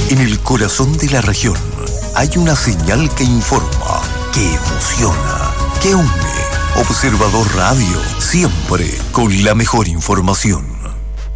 En el corazón de la región hay una señal que informa, que emociona, que une. Observador Radio, siempre con la mejor información.